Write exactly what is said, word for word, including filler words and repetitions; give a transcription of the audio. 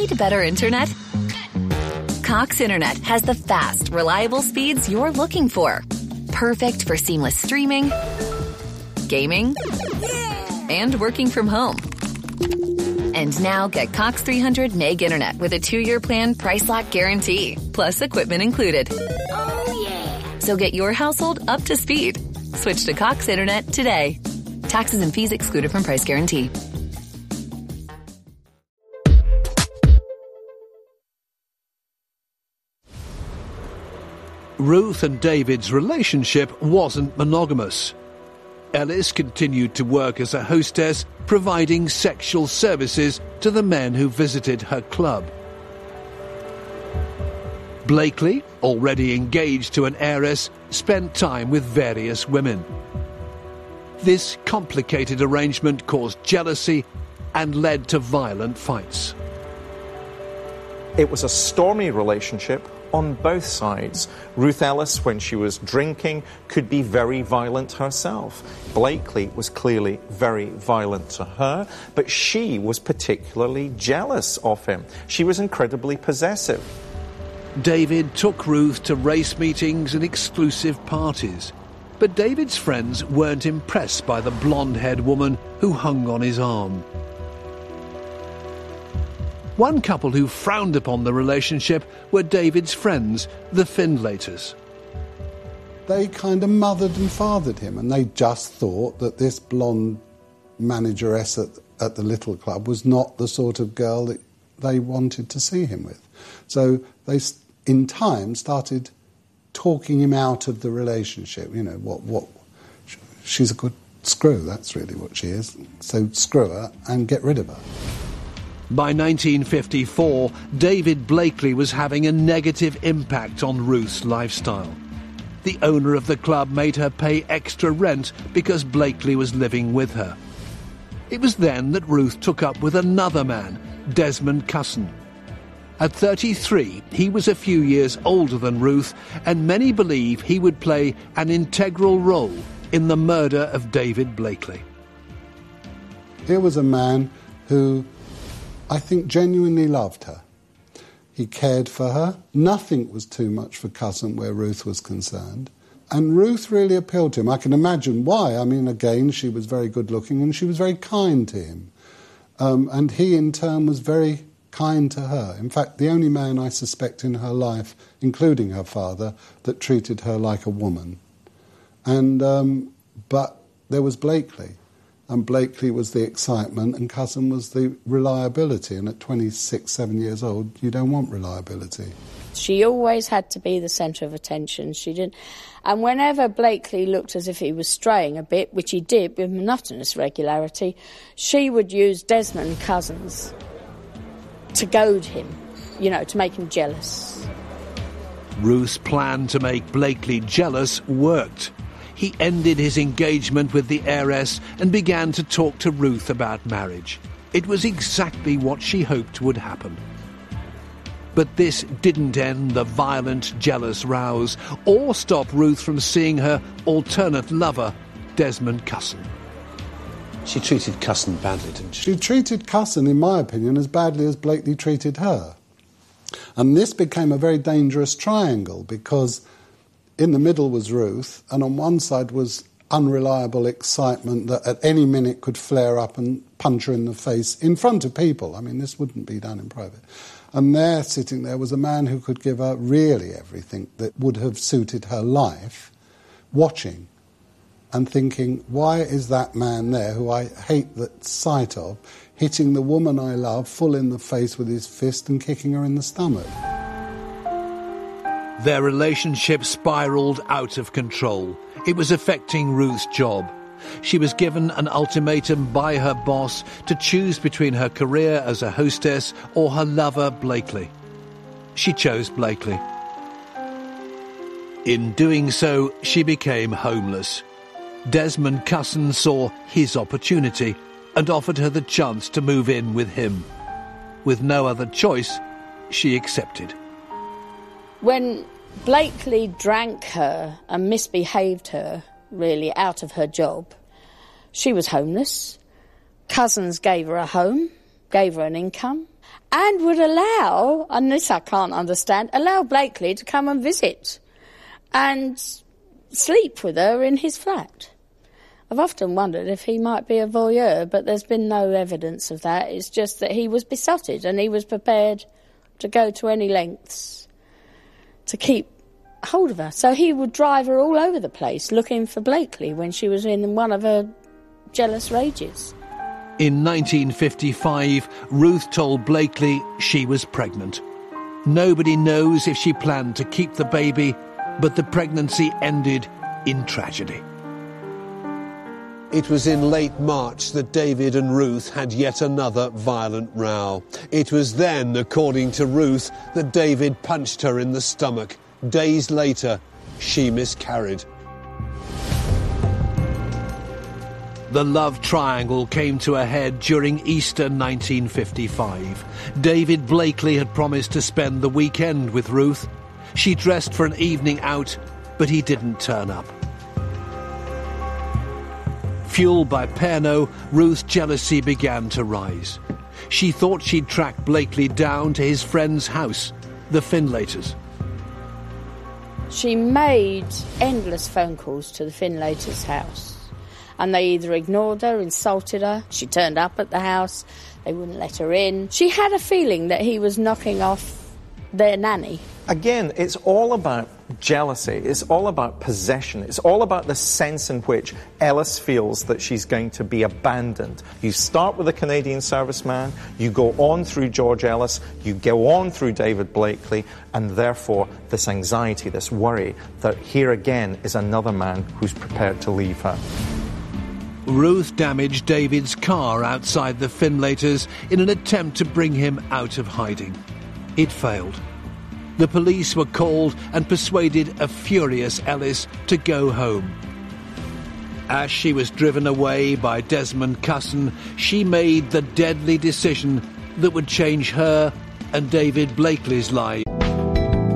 Need better internet? Cox Internet has the fast, reliable speeds you're looking for. Perfect for seamless streaming, gaming, and working from home. And now get Cox three hundred meg internet with a two-year plan price lock guarantee, plus equipment included. Oh, yeah. So get your household up to speed. Switch to Cox Internet today. Taxes and fees excluded from price guarantee. Ruth and David's relationship wasn't monogamous. Ellis continued to work as a hostess, providing sexual services to the men who visited her club. Blakely, already engaged to an heiress, spent time with various women. This complicated arrangement caused jealousy and led to violent fights. It was a stormy relationship on both sides. Ruth Ellis, when she was drinking, could be very violent herself. Blakely was clearly very violent to her, but she was particularly jealous of him. She was incredibly possessive. David took Ruth to race meetings and exclusive parties, but David's friends weren't impressed by the blonde-haired woman who hung on his arm. One couple who frowned upon the relationship were David's friends, the Findlaters. They kind of mothered and fathered him, and they just thought that this blonde manageress at, at the little club was not the sort of girl that they wanted to see him with. So they, in time, started talking him out of the relationship. You know, what, what, she's a good screw, that's really what she is. So screw her and get rid of her. By nineteen fifty-four, David Blakely was having a negative impact on Ruth's lifestyle. The owner of the club made her pay extra rent because Blakely was living with her. It was then that Ruth took up with another man, Desmond Cusson. At thirty-three, he was a few years older than Ruth, and many believe he would play an integral role in the murder of David Blakely. Here was a man who, I think, genuinely loved her. He cared for her. Nothing was too much for Cusson where Ruth was concerned. And Ruth really appealed to him. I can imagine why. I mean, again, she was very good looking and she was very kind to him. Um, and he, in turn, was very kind to her. In fact, the only man I suspect in her life, including her father, that treated her like a woman. And um, but there was Blakely. And Blakely was the excitement and Cusson was the reliability. And at twenty-six, seven years old, you don't want reliability. She always had to be the centre of attention. She didn't. And whenever Blakely looked as if he was straying a bit, which he did with monotonous regularity, she would use Desmond Cousins to goad him, you know, to make him jealous. Ruth's plan to make Blakely jealous worked. He ended his engagement with the heiress and began to talk to Ruth about marriage. It was exactly what she hoped would happen. But this didn't end the violent, jealous rows or stop Ruth from seeing her alternate lover, Desmond Cusson. She treated Cusson badly, didn't she? She treated Cusson, in my opinion, as badly as Blakely treated her. And this became a very dangerous triangle because in the middle was Ruth, and on one side was unreliable excitement that at any minute could flare up and punch her in the face in front of people. I mean, this wouldn't be done in private. And there, sitting there, was a man who could give her really everything that would have suited her life, watching and thinking, why is that man there, who I hate the sight of, hitting the woman I love full in the face with his fist and kicking her in the stomach? Their relationship spiralled out of control. It was affecting Ruth's job. She was given an ultimatum by her boss to choose between her career as a hostess or her lover, Blakely. She chose Blakely. In doing so, she became homeless. Desmond Cusson saw his opportunity and offered her the chance to move in with him. With no other choice, she accepted. When Blakely drank her and misbehaved her, really, out of her job, she was homeless. Cousins gave her a home. gave her an income, and would allow, and this I can't understand, allow Blakely to come and visit and sleep with her in his flat. I've often wondered if he might be a voyeur, but there's been no evidence of that. It's just that he was besotted and he was prepared to go to any lengths to keep hold of her. So he would drive her all over the place looking for Blakely when she was in one of her jealous rages. In nineteen fifty-five, Ruth told Blakely she was pregnant. Nobody knows if she planned to keep the baby, but the pregnancy ended in tragedy. It was in late March that David and Ruth had yet another violent row. It was then, according to Ruth, that David punched her in the stomach. Days later, she miscarried. The love triangle came to a head during Easter nineteen fifty-five. David Blakely had promised to spend the weekend with Ruth. She dressed for an evening out, but he didn't turn up. Fueled by Pernod, Ruth's jealousy began to rise. She thought she'd tracked Blakely down to his friend's house, the Finlaters. She made endless phone calls to the Finlaters' house, and they either ignored her, insulted her, she turned up at the house, they wouldn't let her in. She had a feeling that he was knocking off their nanny. Again, it's all about jealousy. It's all about possession. It's all about the sense in which Ellis feels that she's going to be abandoned. You start with a Canadian serviceman, you go on through George Ellis, you go on through David Blakely, and therefore this anxiety, this worry that here again is another man who's prepared to leave her. Ruth damaged David's car outside the Finlaters in an attempt to bring him out of hiding. It failed. The police were called and persuaded a furious Ellis to go home. As she was driven away by Desmond Cusson, she made the deadly decision that would change her and David Blakely's lives.